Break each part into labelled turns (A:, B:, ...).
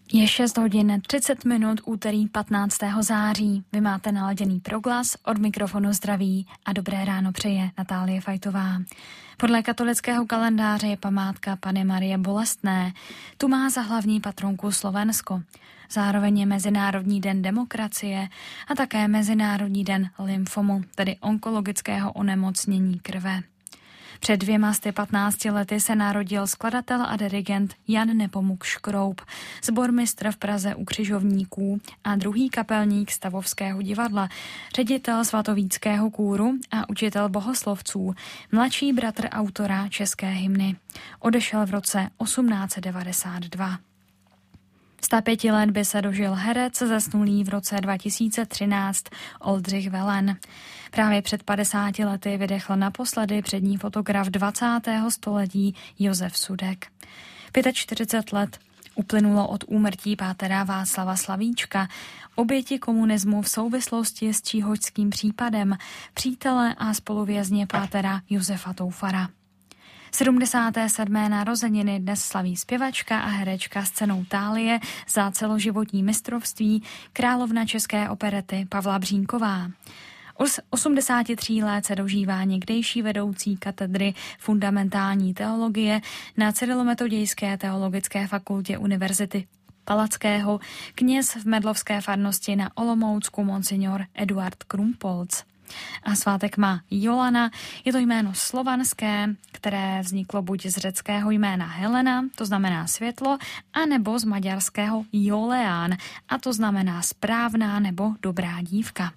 A: Je 6 hodin 30 minut, úterý 15. září. Vy máte naladěný proglas, od mikrofonu zdraví a dobré ráno přeje Natálie Fajtová. Podle katolického kalendáře je památka Panny Marie Bolestné. Tu má za hlavní patronku Slovensko. Zároveň je Mezinárodní den demokracie a také Mezinárodní den lymfomu, tedy onkologického onemocnění krve. Před 215 lety se narodil skladatel a dirigent Jan Nepomuk Škroup, sbormistr v Praze u Křižovníků a druhý kapelník Stavovského divadla, ředitel svatovíckého kůru a učitel bohoslovců, mladší bratr autora české hymny. Odešel v roce 1892. 105 let by se dožil herec zesnulý v roce 2013 Oldřich Velen. Právě před 50 lety vydechl naposledy přední fotograf 20. století Josef Sudek. 45 let uplynulo od úmrtí pátera Václava Slavíčka, oběti komunismu v souvislosti s číhočským případem, přítele a spoluvězně pátera Josefa Toufara. 77. narozeniny dnes slaví zpěvačka a herečka s cenou Thálie za celoživotní mistrovství, královna české operety Pavla Břínková. 83 let se dožívá někdejší vedoucí katedry fundamentální teologie na Cyrilometodějské teologické fakultě Univerzity Palackého, kněz v medlovské farnosti na Olomoucku monsignor Eduard Krumpolc. A svátek má Jolana, je to jméno slovanské, které vzniklo buď z řeckého jména Helena, to znamená světlo, anebo z maďarského Joleán, a to znamená správná nebo dobrá dívka.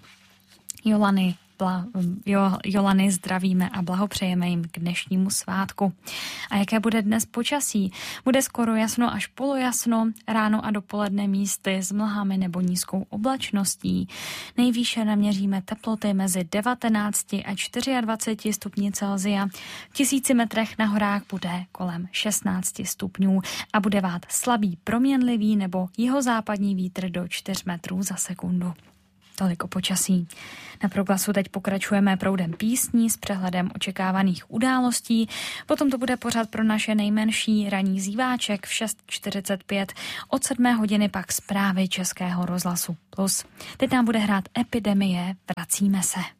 A: Jolany zdravíme a blahopřejeme jim k dnešnímu svátku. A jaké bude dnes počasí? Bude skoro jasno až polojasno, ráno a dopoledne místy s mlhami nebo nízkou oblačností. Nejvýše naměříme teploty mezi 19 a 24 stupni Celsia. V 1000 metrech na horách bude kolem 16 stupňů a bude vát slabý proměnlivý nebo jihozápadní vítr do 4 metrů za sekundu. Toliko počasí. Na proglasu teď pokračujeme proudem písní s přehledem očekávaných událostí. Potom to bude pořad pro naše nejmenší ranní zíváček v 6:45. Od 7 hodiny pak zprávy Českého rozhlasu Plus. Teď nám bude hrát Epidemie, vracíme se.